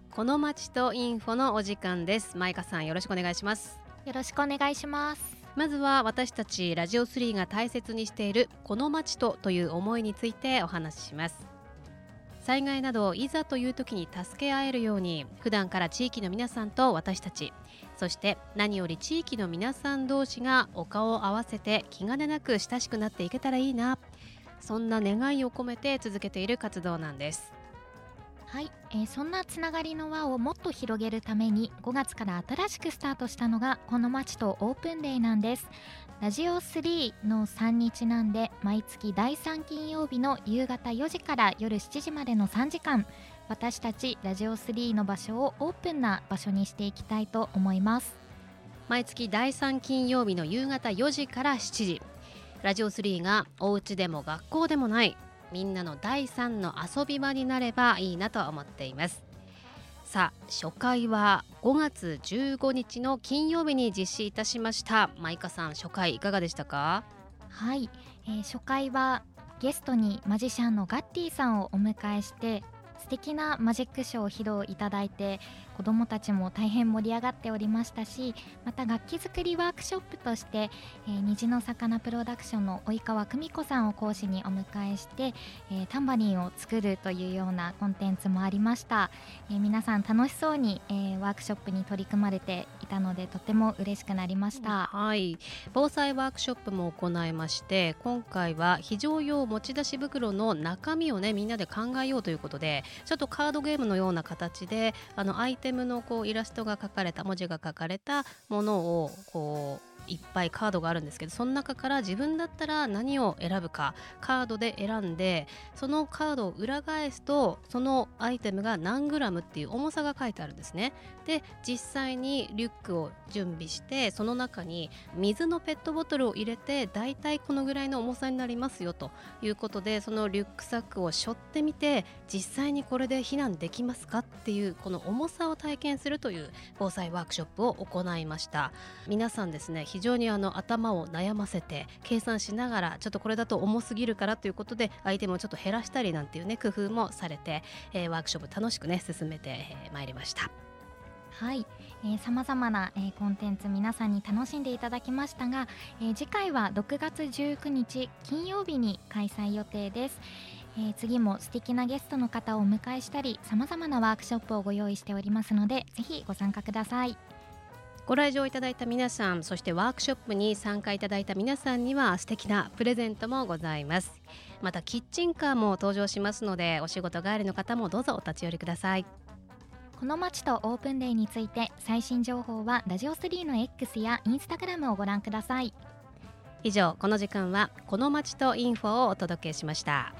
この街とインフォのお時間です。マイカさん、よろしくお願いします。 よろしくお願いします。 まずは私たちラジオ3が大切にしているこの街という思いについてお話しします。災害などいざという時に助け合えるように、普段から地域の皆さんと私たち、そして何より地域の皆さん同士がお顔を合わせて気兼ねなく親しくなっていけたらいいな、そんな願いを込めて続けている活動なんです。 はい、そんなつながりの輪をもっと広げるために5月から新しくスタートしたのがこの街とオープンデーなんです。ラジオ3の3日なんで、毎月第3金曜日の夕方4時から夜7時までの3時間、私たちラジオ3の場所をオープンな場所にしていきたいと思います。 毎月第3金曜日の夕方4時から7時、ラジオ3がお家でも学校でもないみんなの第3の遊び場になればいいなと思っています。さあ、初回は5月15日の金曜日に実施いたしました。マイカさん、初回いかがでしたか？ はい、初回はゲストにマジシャンのガッティさんをお迎えして素敵なマジックショーを披露いただいて、子どもたちも大変盛り上がっておりましたし、また楽器作りワークショップとして、虹の魚プロダクションの及川久美子さんを講師にお迎えして、タンバリンを作るというようなコンテンツもありました。皆さん楽しそうに、ワークショップに取り組まれていたので、とても嬉しくなりました。 はい、防災ワークショップも行いまして、今回は非常用持ち出し袋の中身をね、みんなで考えようということで、ちょっとカードゲームのような形でアイテムのイラストが描かれた、文字が書かれたものをいっぱいカードがあるんですけど、その中から自分だったら何を選ぶかカードで選んで、そのカードを裏返すとそのアイテムが何グラムっていう重さが書いてあるんですね。で、実際にリュックを準備して、その中に水のペットボトルを入れて、だいたいこのぐらいの重さになりますよということで、そのリュックサックを背負ってみて、実際にこれで避難できますかっていう、この重さを体験するという防災ワークショップを行いました。皆さんですね、非常に頭を悩ませて計算しながら、ちょっとこれだと重すぎるからということでアイテムをちょっと減らしたりなんていうね、工夫もされて、ワークショップ楽しくね進めてまいりました。 はい、様々な、コンテンツ皆さんに楽しんでいただきましたが、次回は6月19日金曜日に開催予定です。次も素敵なゲストの方をお迎えしたり、様々なワークショップをご用意しておりますので、ぜひご参加ください。 ご来場いただいた皆さん、そしてワークショップに参加いただいた皆さんには素敵なプレゼントもございます。またキッチンカーも登場しますので、お仕事帰りの方もどうぞお立ち寄りください。 この街とオープンデーについて最新情報はラジオ3の X やインスタグラムをご覧ください。 以上、この時間はこの街とインフォをお届けしました。